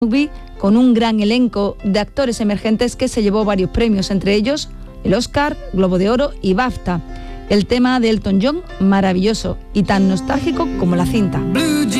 Movie, con un gran elenco de actores emergentes que se llevó varios premios, entre ellos el Oscar, Globo de Oro y BAFTA. El tema de Elton John, maravilloso y tan nostálgico como la cinta.